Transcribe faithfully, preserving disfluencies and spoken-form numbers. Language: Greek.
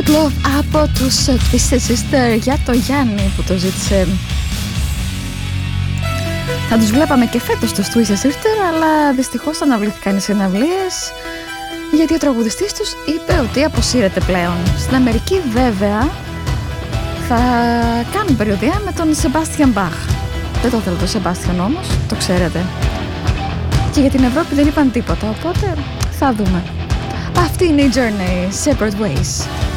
Hot Love από τους Twisted Sister για το Γιάννη που το ζήτησε. Θα τους βλέπαμε και φέτος τους Twisted Sister, αλλά δυστυχώς αναβλήθηκαν οι συναυλίες γιατί ο τραγουδιστής τους είπε ότι αποσύρεται πλέον. Στην Αμερική βέβαια θα κάνουν περιοδεία με τον Sebastian Bach. Δεν το θέλω το Sebastian όμως, το ξέρετε. Και για την Ευρώπη δεν είπαν τίποτα, οπότε θα δούμε. Αυτή είναι η Journey, Separate Ways.